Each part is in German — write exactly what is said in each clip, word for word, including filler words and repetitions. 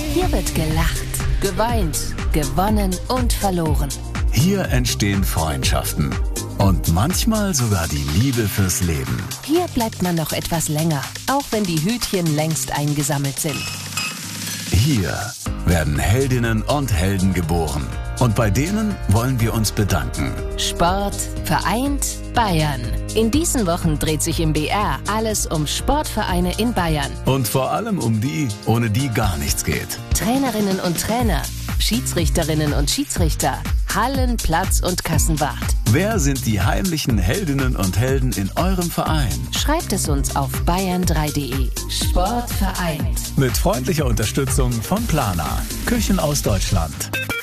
Hier wird gelacht, geweint, gewonnen und verloren. Hier entstehen Freundschaften und manchmal sogar die Liebe fürs Leben. Hier bleibt man noch etwas länger, auch wenn die Hütchen längst eingesammelt sind. Hier werden Heldinnen und Helden geboren. Und bei denen wollen wir uns bedanken. Sport vereint Bayern. In diesen Wochen dreht sich im B R alles um Sportvereine in Bayern. Und vor allem um die, ohne die gar nichts geht. Trainerinnen und Trainer, Schiedsrichterinnen und Schiedsrichter, Hallen-, Platz- und Kassenwart. Wer sind die heimlichen Heldinnen und Helden in eurem Verein? Schreibt es uns auf bayern drei punkt de. Sport vereint. Mit freundlicher Unterstützung von Plana. Küchen aus Deutschland.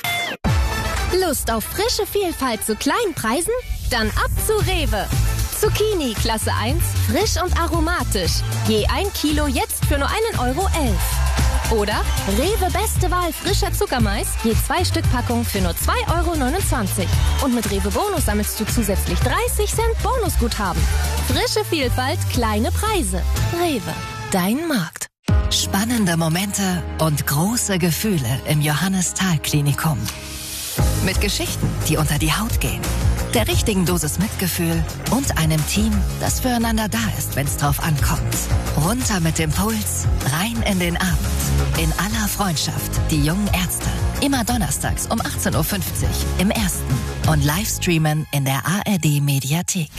Lust auf frische Vielfalt zu kleinen Preisen? Dann ab zu Rewe. Zucchini Klasse eins, frisch und aromatisch. Je ein Kilo jetzt für nur einen Euro elf. Oder Rewe Beste Wahl frischer Zuckermais, je zwei Stück Packung für nur zwei Euro neunundzwanzig. Und mit Rewe Bonus sammelst du zusätzlich dreißig Cent Bonusguthaben. Frische Vielfalt, kleine Preise. Rewe, dein Markt. Spannende Momente und große Gefühle im Johannes-Thal-Klinikum. Mit Geschichten, die unter die Haut gehen, der richtigen Dosis Mitgefühl und einem Team, das füreinander da ist, wenn es drauf ankommt. Runter mit dem Puls, rein in den Abend. In aller Freundschaft, die jungen Ärzte. Immer donnerstags um achtzehn Uhr fünfzig im Ersten und Livestreamen in der A R D-Mediathek.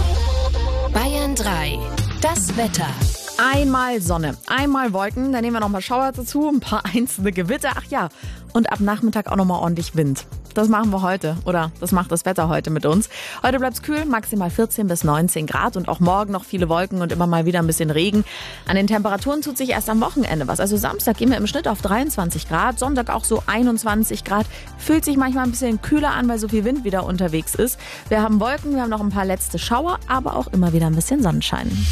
Bayern drei. Das Wetter. Einmal Sonne, einmal Wolken, dann nehmen wir noch mal Schauer dazu, ein paar einzelne Gewitter. Ach ja, und ab Nachmittag auch noch mal ordentlich Wind. Das machen wir heute, oder das macht das Wetter heute mit uns. Heute bleibt es kühl, maximal vierzehn bis neunzehn Grad und auch morgen noch viele Wolken und immer mal wieder ein bisschen Regen. An den Temperaturen tut sich erst am Wochenende was. Also Samstag gehen wir im Schnitt auf dreiundzwanzig Grad, Sonntag auch so einundzwanzig Grad. Fühlt sich manchmal ein bisschen kühler an, weil so viel Wind wieder unterwegs ist. Wir haben Wolken, wir haben noch ein paar letzte Schauer, aber auch immer wieder ein bisschen Sonnenschein.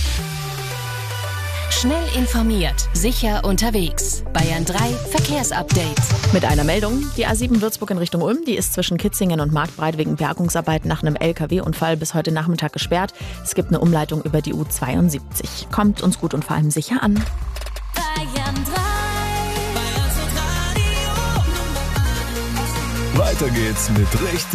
Schnell informiert, sicher unterwegs. Bayern drei Verkehrsupdate. Mit einer Meldung, die A sieben Würzburg in Richtung Ulm, die ist zwischen Kitzingen und Marktbreit wegen Bergungsarbeiten nach einem L K W-Unfall bis heute Nachmittag gesperrt. Es gibt eine Umleitung über die U zweiundsiebzig. Kommt uns gut und vor allem sicher an. Bayern drei. Weiter geht's mit richtig